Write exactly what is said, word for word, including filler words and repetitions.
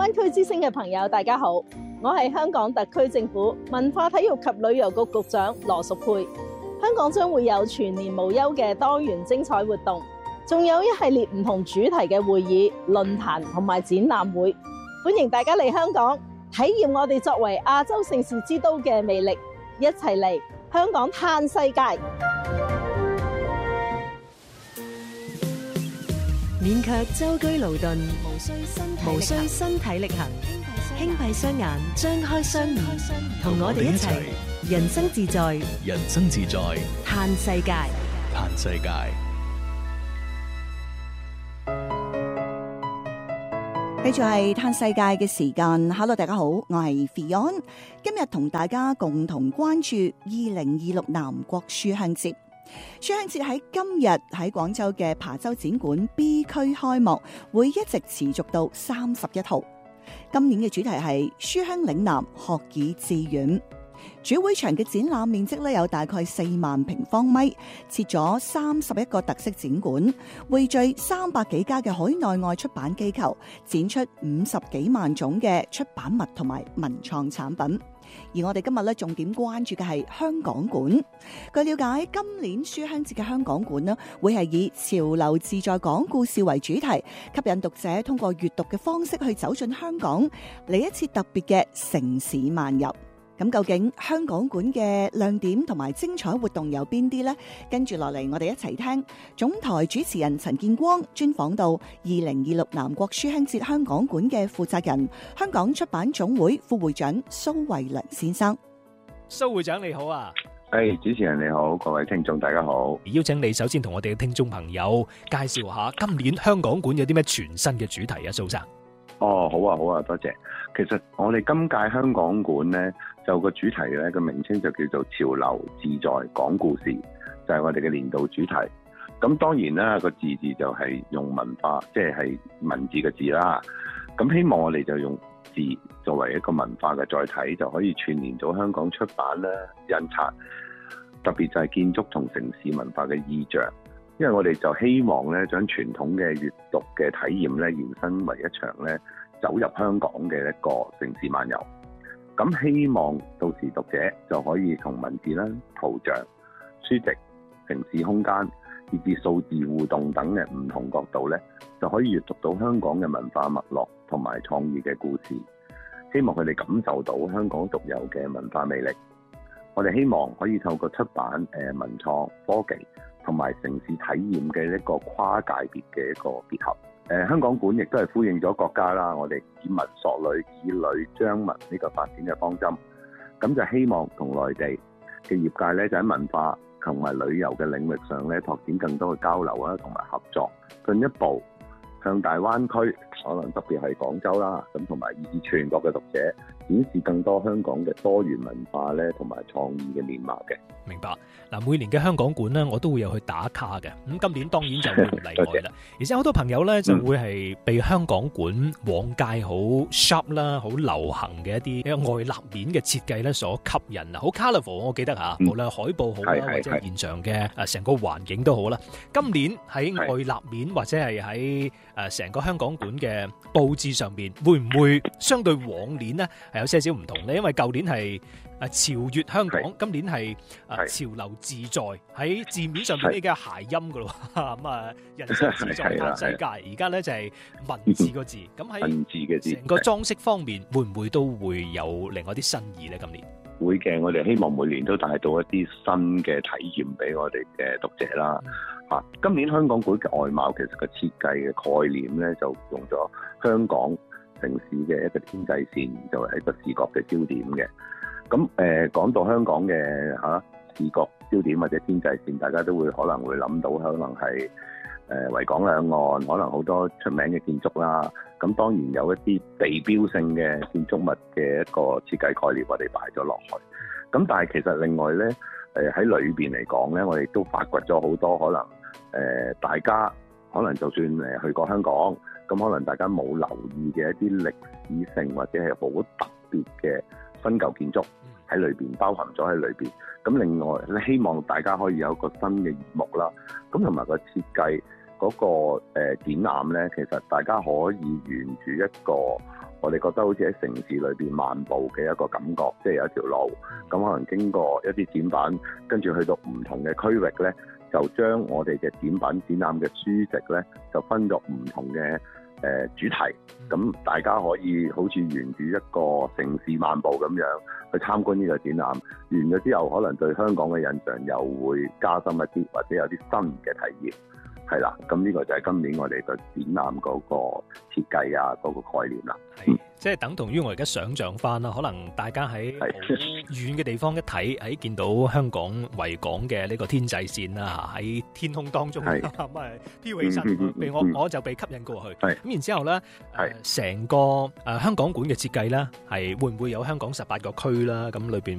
灣區之星嘅朋友，大家好，我係香港特區政府文化體育及旅遊局局長羅淑佩。香港將會有全年無休嘅多元精彩活動，仲有一系列唔同主題嘅會議、論壇同埋展覽會，歡迎大家嚟香港體驗我哋作為亞洲盛事之都嘅魅力，一齊嚟香港嘆世界。 免卻舟車勞頓，無需身無需身體力行，輕閉雙眼，張開雙耳，同我哋一齊人生自在， 人生自在， 嘆世界， 嘆世界。 繼續係嘆世界嘅時間。Hello， 大家好，我係 Fion， 今日同大家共同關注二零二六南國書香節。書香節喺今日喺廣州嘅琶洲展館 B 區開幕，會一直持續到三十一號。今年嘅主題係書香嶺南，學以致遠。主會場嘅展覽面積咧有大概四萬平方米，設咗三十一個特色展館，匯聚三百幾家嘅海內外出版機構，展出五十幾萬種嘅出版物同埋文創產品。而我哋今日咧重點關注嘅係香港館。據了解，今年書香節嘅香港館呢，會係以潮流自在講故事為主題，吸引讀者通過閱讀嘅方式去走進香港，嚟一次特別嘅城市漫遊。咁究竟香港館嘅亮點同埋精彩活動有邊啲呢？跟住落嚟，我哋一齊聽總台主持人陳建光專訪到二零二六南國書香節香港館嘅負責人、香港出版總會副會長蘇慧良先生。 蘇會長你好啊！ 誒、hey，主持人你好，各位聽眾大家好。 邀請你首先同我哋嘅聽眾朋友介紹下今年香港館有啲咩全新嘅主題啊，蘇生。 哦，好啊，好啊，多謝。其實我哋今屆香港館呢，就個主題呢個名稱就叫做潮流自在講故事，就係、是、我哋嘅年度主題。咁當然啦，個字字就係用文化，即係係文字嘅字啦。咁希望我哋就用字作為一個文化嘅載體，就可以串聯到香港出版啦、印刷，特別就係建築同城市文化嘅意象。因為我哋就希望咧，將傳統嘅閱讀嘅體驗咧，延伸為一場咧走入香港嘅一個城市漫遊。咁希望到時讀者就可以從文字啦、圖像、書籍、城市空間，以至數字互動等嘅唔同角度咧，就可以閱讀到香港嘅文化脈絡同埋創意嘅故事。希望佢哋感受到香港獨有嘅文化魅力。我哋希望可以透過出版、誒文創、科技同埋城市體驗嘅一個跨界別嘅一個結合。誒、呃、香港館亦都係呼應咗國家啦，我哋以文塑旅、以旅彰文呢個發展嘅方針。咁就希望同內地嘅業界咧，就喺文化同埋旅遊嘅領域上咧，拓展更多嘅交流啦，同埋合作，進一步向大灣區，可能特別係廣州啦，咁同埋以至全國嘅讀者，展示更多香港嘅多元文化咧，同埋創意嘅面貌嘅。 明白。嗱，每年嘅香港館咧，我都會有去打卡嘅。咁今年當然就會唔例外啦。而且好多朋友咧就會係被香港館往屆好 sharp 啦、好流行嘅一啲外立面嘅設計咧所吸引啊，好 colourful。我記得嚇，無論海報好啦，或者現場嘅誒成個環境都好啦。今年喺外立面或者係喺誒成個香港館嘅佈置上邊，會唔會相對往年呢係有些少唔同咧？因為舊年係誒潮越香港，今年係誒潮流自在，喺字面上邊已經係諧音噶咯，咁啊人生自在嘆世界。而家咧就係文字個字，咁喺文字嘅字，成個裝飾方面會唔會都會有另外啲新意咧？今年會嘅，我哋希望每年都帶到一啲新嘅體驗俾我哋嘅讀者啦。嚇、嗯，今年香港館嘅外貌其實個設計嘅概念咧，就用咗香港城市嘅一個天際線，就係一個視覺嘅焦點嘅。咁誒講到香港嘅嚇、啊、視覺焦點或者天際線，大家都會可能會諗到，可能係誒維港兩岸，可能好多出名嘅建築啦。咁當然有一啲地標性嘅建築物嘅一個設計概念，我哋擺咗落去。咁但係其實另外咧，誒喺裏邊嚟講咧，我哋都發掘咗好多可能誒、呃、大家可能就算誒去過香港，咁可能大家冇留意嘅一啲歷史性或者係好特別嘅新舊建築喺裏邊包含咗喺裏邊。咁另外咧，希望大家可以有一個新嘅耳目啦。咁同埋個設計嗰、那個誒、呃、展覽咧，其實大家可以沿住一個我哋覺得好似喺城市裏邊漫步嘅一個感覺，即係有一條路，咁可能經過一啲展板，跟住去到唔同嘅區域呢，就將我哋嘅展板展覽嘅書籍呢，就分咗唔同嘅誒、呃、主題，咁大家可以好似沿住一個城市漫步咁樣去參觀呢個展覽，完咗之後可能對香港嘅印象又會加深一啲，或者有啲新嘅體驗。係啦，咁呢個就係今年我哋嘅展覽嗰個設計啊，嗰、嗰個概念啦。 係，即係等同於我而家想像翻啦，可能大家喺好遠嘅地方一睇，喺見到香港維港嘅呢個天際線啦，喺天空當中咁啊飄起身，被我我就被吸引過去。咁然之後咧，誒成個誒香港館嘅設計咧，係會唔會有香港十八個區啦？咁裏邊